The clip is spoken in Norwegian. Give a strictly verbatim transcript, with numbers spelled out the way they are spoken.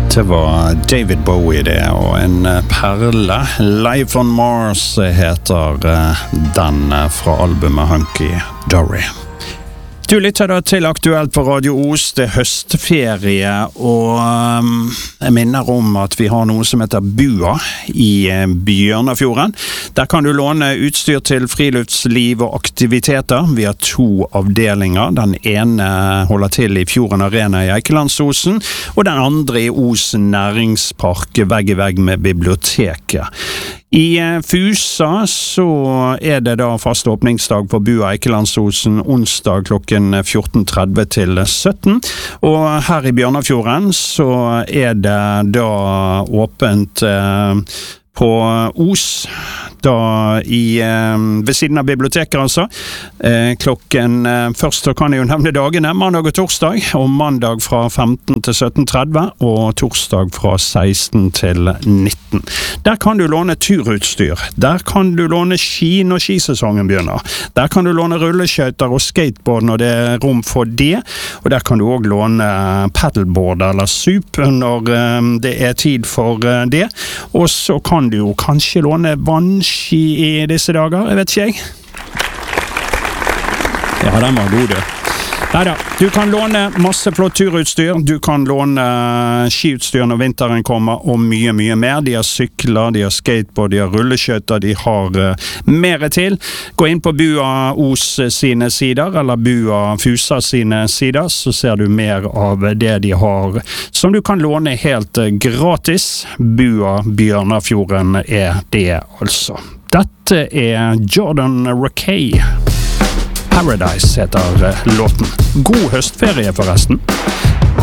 Det var David Bowie det, og en perle. Life on Mars heter den fra albumet Hunky Dory. Du lytter da til Aktuelt på Radio Os, det er høstferie, og um, jeg minner om at vi har noe som heter Bua i Bjørnafjorden. Der kan du låne utstyr til friluftsliv og aktiviteter. Vi har to avdelinger. Den ene holder til i Fjorden Arena i Eikelandsosen, og den andre i Os Næringspark, vegg i vegg med biblioteket. I Fusa så er det da fast åpningsdag på Bua Eikelandsosen onsdag klokken fjorten tretti til sytten, og her i Bjørnafjorden så er det da åpent eh, på Os, da i, eh, ved siden av biblioteket altså, eh, klokken, eh, først så kan jeg jo nevne dagene, mandag og torsdag, og mandag fra femten til sytten tretti, og torsdag fra seksten til nitten. Der kan du låne turutstyr, der kan du låne ski når skisesongen begynner, der kan du låne rulleskøyter og skateboard når det er rom for det, og der kan du også låne paddleboard eller sup når eh, det er tid for eh, det, og så kan du jo kanskje låne vannski i disse dager, jeg vet ikke jeg. Ja, den var god, du. Neida, du kan låne masse flott turutstyr, du kan låne skiutstyr når vinteren kommer, og mye, mye mer. De har sykler, de har skateboard, de har rulleskøyter, de har uh, mer til. Gå inn på Bua Os sine sider, eller Bua Fusa sine sider, så ser du mer av det de har, som du kan låne helt uh, gratis. Bua Bjørnafjorden er det altså. Dette er Jordan Rakei. Paradise heter låten. God høstferie forresten.